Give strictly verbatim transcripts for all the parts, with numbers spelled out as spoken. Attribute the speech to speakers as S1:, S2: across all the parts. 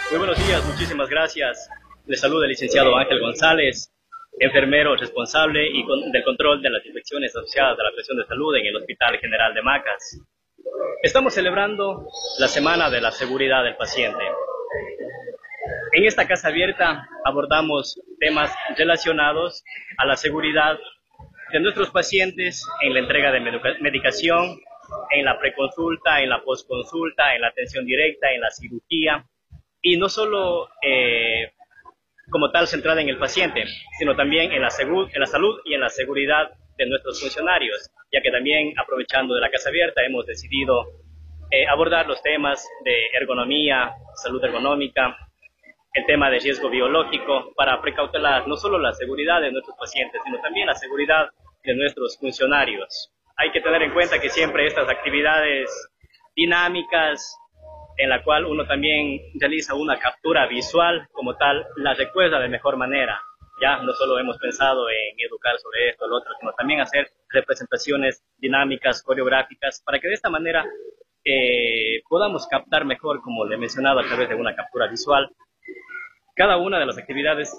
S1: Muy buenos días, muchísimas gracias. Les saluda el licenciado Ángel González, enfermero responsable y con, del control de las infecciones asociadas a la presión de salud en el Hospital General de Macas. Estamos celebrando la Semana de la Seguridad del Paciente. En esta casa abierta abordamos temas relacionados a la seguridad de nuestros pacientes en la entrega de medicación, en la preconsulta, en la postconsulta, en la atención directa, en la cirugía, y no solo eh, como tal centrada en el paciente, sino también en la, en la salud y en la seguridad de nuestros funcionarios, ya que también, aprovechando de la casa abierta, hemos decidido eh, abordar los temas de ergonomía, salud ergonómica, el tema de riesgo biológico, para precautelar no solo la seguridad de nuestros pacientes, sino también la seguridad de nuestros funcionarios. Hay que tener en cuenta que siempre estas actividades dinámicas, en la cual uno también realiza una captura visual como tal, la recuerda de mejor manera. Ya no solo hemos pensado en educar sobre esto o lo otro, sino también hacer representaciones dinámicas, coreográficas, para que de esta manera eh, podamos captar mejor, como le he mencionado, a través de una captura visual, cada una de las actividades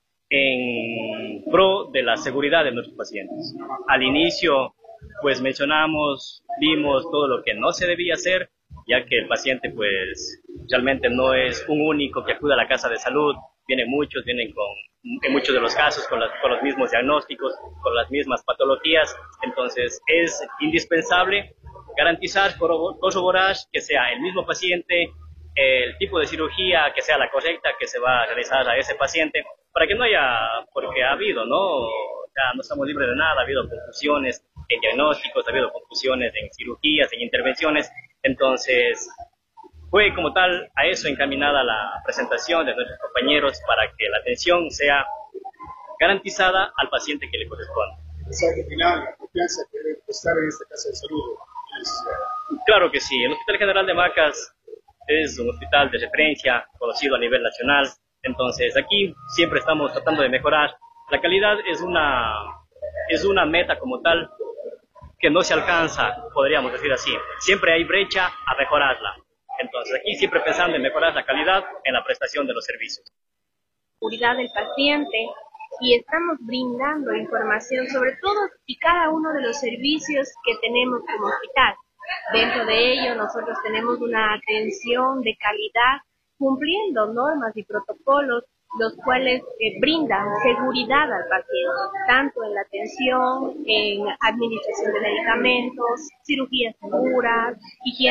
S1: en pro de la seguridad de nuestros pacientes. Al inicio, pues mencionamos, vimos todo lo que no se debía hacer, ya que el paciente pues realmente no es un único que acude a la casa de salud, vienen muchos, vienen con, en muchos de los casos con, las, con los mismos diagnósticos, con las mismas patologías, entonces es indispensable garantizar, corroborar que sea el mismo paciente, el tipo de cirugía que sea la correcta que se va a realizar a ese paciente, para que no haya, porque ha habido, ¿no? Ya no estamos libres de nada, ha habido confusiones en diagnósticos, ha habido confusiones en cirugías, en intervenciones, entonces fue como tal a eso encaminada la presentación de nuestros compañeros para que la atención sea garantizada al paciente que le corresponde.
S2: O sea, que al final la confianza que debe estar en esta casa de salud es...
S1: Claro que sí, el Hospital General de Macas es un hospital de referencia, conocido a nivel nacional, entonces aquí siempre estamos tratando de mejorar. La calidad es una, es una meta como tal que no se alcanza, podríamos decir así. Siempre hay brecha a mejorarla. Entonces aquí siempre pensando en mejorar la calidad en la prestación de los servicios.
S3: Seguridad del paciente, y estamos brindando información sobre todos y cada uno de los servicios que tenemos como hospital. Dentro de ello, nosotros tenemos una atención de calidad cumpliendo normas y protocolos, los cuales eh, brindan seguridad al paciente, tanto en la atención, en administración de medicamentos, cirugías seguras, higiene.